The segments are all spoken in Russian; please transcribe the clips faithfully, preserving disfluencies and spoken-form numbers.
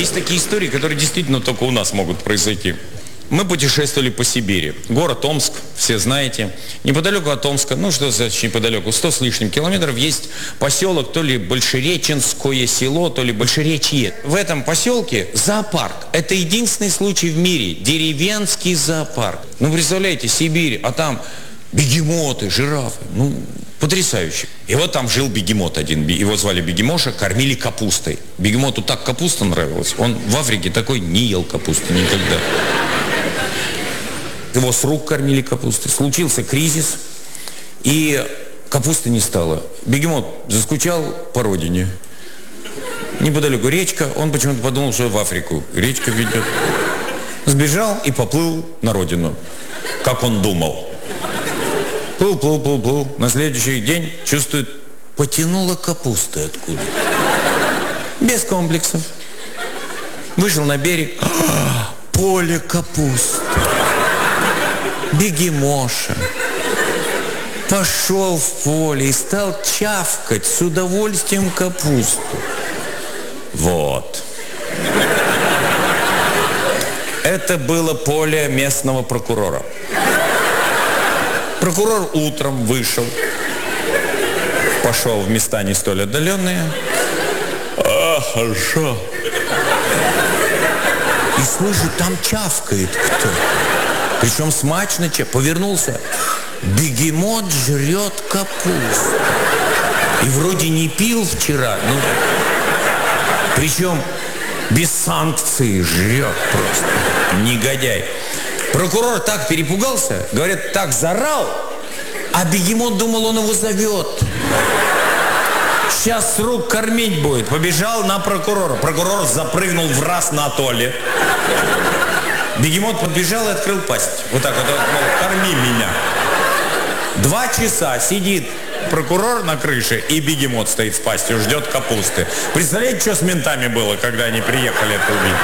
Есть такие истории, которые действительно только у нас могут произойти. Мы путешествовали по Сибири. Город Омск, все знаете. Неподалеку от Омска, ну что значит неподалеку, сто с лишним километров, есть поселок, то ли Большереченское село, то ли Большеречье. В этом поселке зоопарк. Это единственный случай в мире. Деревенский зоопарк. Ну, представляете, Сибирь, а там бегемоты, жирафы. Ну, потрясающе. И вот там жил бегемот один. Его звали Бегемоша, кормили капустой. Бегемоту так капуста нравилась. Он в Африке такой не ел капусты никогда. Его с рук кормили капустой. Случился кризис, и капусты не стало. Бегемот заскучал по родине. Неподалеку речка, он почему-то подумал, что в Африку речка ведет. Сбежал и поплыл на родину, как он думал. Плыл, плыл, плыл, плыл. На следующий день чувствует, потянуло капусты откуда. Без комплексов. Вышел на берег. А, поле капусты. Бегемоша пошел в поле и стал чавкать с удовольствием капусту. Вот. Это было поле местного прокурора. Прокурор утром вышел, пошел в места не столь отдаленные. А, хорошо. И слышу, там чавкает кто-то. Причем смачно, повернулся. Бегемот жрет капусту. И вроде не пил вчера, ну, причем без санкций жрет просто. Негодяй. Прокурор так перепугался, говорят, так заорал, а бегемот думал, он его зовет. Сейчас с рук кормить будет. Побежал на прокурора. Прокурор запрыгнул в раз на атолле. Бегемот подбежал и открыл пасть. Вот так вот, мол, корми меня. Два часа сидит прокурор на крыше, и бегемот стоит с пастью, ждет капусты. Представляете, что с ментами было, когда они приехали это увидеть?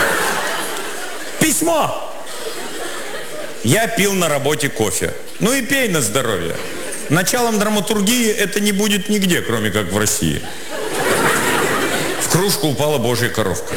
Письмо! Я пил на работе кофе. Ну и пей на здоровье. Началом драматургии это не будет нигде, кроме как в России. В кружку упала божья коровка.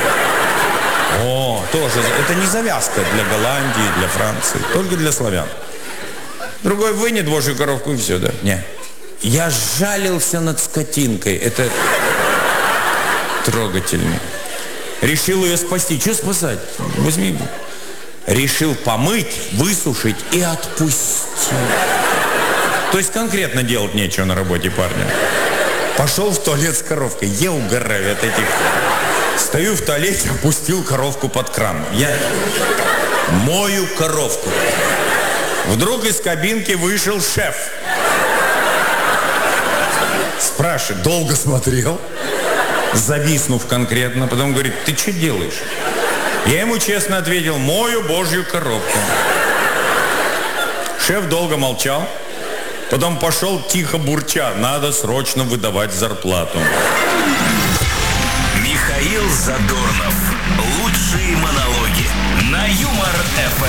О, тоже. Это не завязка для Голландии, для Франции. Только для славян. Другой вынет божью коровку и все, да? Не. Я жалился над скотинкой. Это трогательно. Решил ее спасти. Что спасать? Возьми. Решил помыть, высушить и отпустить. То есть конкретно делать нечего на работе, парня. Пошел в туалет с коровкой. Я угораю от этих... Стою в туалете, опустил коровку под кран. Я мою коровку. Вдруг из кабинки вышел шеф. Спрашивает, долго смотрел, зависнув конкретно, потом говорит, ты что делаешь? Я ему честно ответил, мою божью коровку. Шеф долго молчал, потом пошел тихо бурча, надо срочно выдавать зарплату. Михаил Задорнов.